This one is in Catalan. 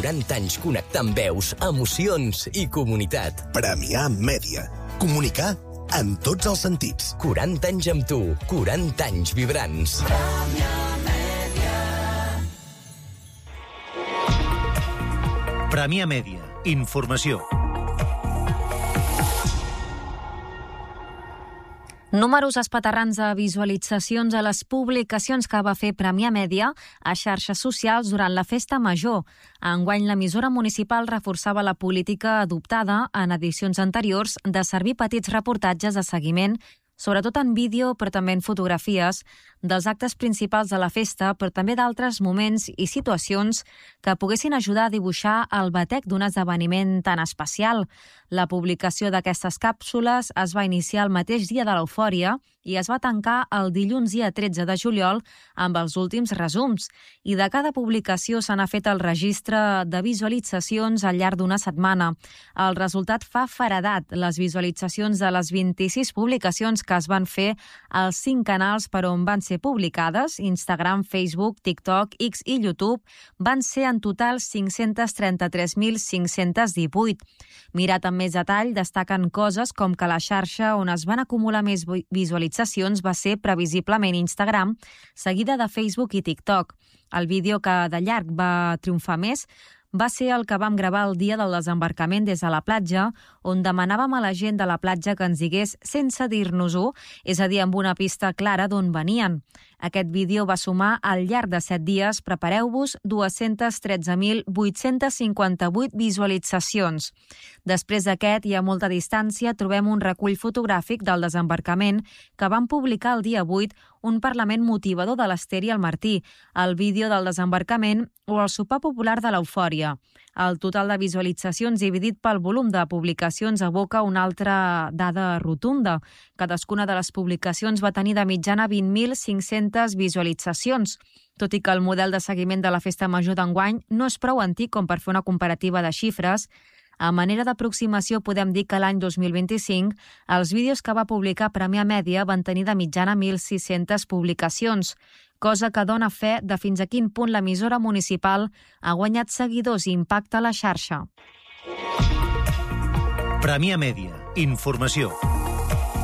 40 anys connectant veus, emocions i comunitat. Premià Mèdia. Comunicar en tots els sentits. 40 anys amb tu, 40 anys vibrants. Premià Mèdia. Informació. Números espaterrants de visualitzacions a les publicacions que va fer Premià Mèdia a xarxes socials durant la festa major. Enguany, l'emissora municipal reforçava la política adoptada en edicions anteriors de servir petits reportatges de seguiment, sobretot en vídeo, però també en fotografies, dels actes principals de la festa, però també d'altres moments i situacions que poguessin ajudar a dibuixar el batec d'un esdeveniment tan especial. La publicació d'aquestes càpsules es va iniciar el mateix dia de l'eufòria i es va tancar el dilluns dia 13 de juliol amb els últims resums. I de cada publicació se n'ha fet el registre de visualitzacions al llarg d'una setmana. El resultat fa feredat. Les visualitzacions de les 26 publicacions que es van fer als 5 canals per on van ser publicades, Instagram, Facebook, TikTok, X i YouTube, van ser en total 533.518. Mirat amb més detall, destaquen coses com que la xarxa on es van acumular més visualitzacions va ser previsiblement Instagram, seguida de Facebook i TikTok. El vídeo que de llarg va triomfar més va ser el que vam gravar el dia del desembarcament des de la platja, on demanàvem a la gent de la platja que ens digués sense dir-nos-ho, és a dir, amb una pista clara d'on venien. Aquest vídeo va sumar al llarg de 7 dies, prepareu-vos, 213.858 visualitzacions. Després d'aquest i a molta distància trobem un recull fotogràfic del desembarcament que van publicar el dia 8 un parlament motivador de l'Ester i el Martí, el vídeo del desembarcament o el sopar popular de l'eufòria. El total de visualitzacions dividit pel volum de publicacions evoca una altra dada rotunda. Cadascuna de les publicacions va tenir de mitjana 20.500 visualitzacions. Tot i que el model de seguiment de la festa major d'enguany no és prou antic com per fer una comparativa de xifres, a manera d'aproximació podem dir que l'any 2025 els vídeos que va publicar Premià Mèdia van tenir de mitjana 1.600 publicacions, cosa que dona fe de fins a quin punt l'emissora municipal ha guanyat seguidors i impacte a la xarxa. Premià Mèdia. Informació.